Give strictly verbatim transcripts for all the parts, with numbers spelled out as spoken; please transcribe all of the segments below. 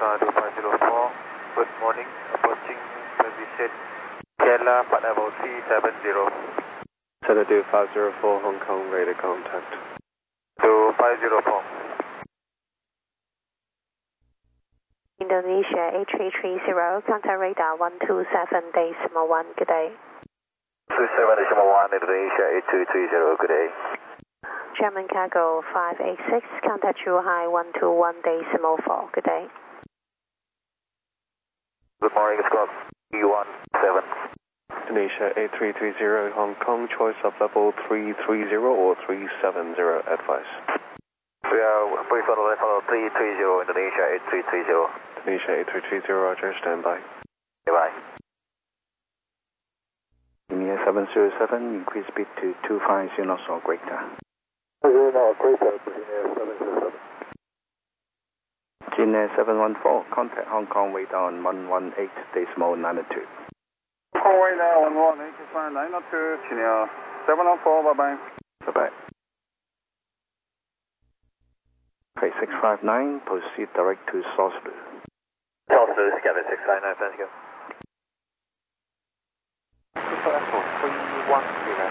uh, two five zero four. Good morning. Approaching position Kela Flight level three seven zero. Center two five zero four, Hong Kong, radar contact. two five zero four. Indonesia eight three three zero, contact radar one two seven decimal one, good day. two seven decimal one, Indonesia eight two three zero, good day. German cargo five eight six, contact Zhuhai one two one decimal four, good day. Good morning, Squawk E one seven. Indonesia eight three three zero, Hong Kong, choice of level three three zero or three seven zero, advice. We are brief on level three three zero, Indonesia eight three three zero. Indonesia eight three three zero, Roger, standby. Goodbye. India seven zero seven, increase speed to two five zero knots or greater. zero knots or greater, India seven zero seven. India seven one four, contact Hong Kong radar on one one eight decimal nine two. Hong Kong radar one one eight decimal nine two, India seven one four, bye bye. Bye bye. Okay, six five nine, proceed direct to Source Blue. Source Blue, Scatter six five nine, thank you. three one zero.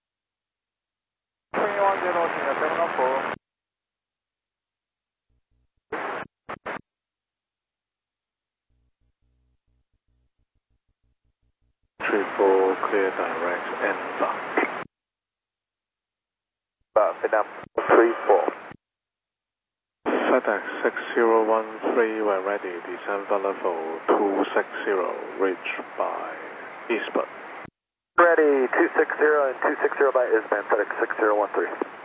three one zero, seven one four. three four, clear direct and lock. Uh, Vietnam three four. FedEx six zero one three, we're ready, descend for level two six zero, reach by Eastbourne. Ready, two six zero and two six zero by Isman, FedEx six zero one three.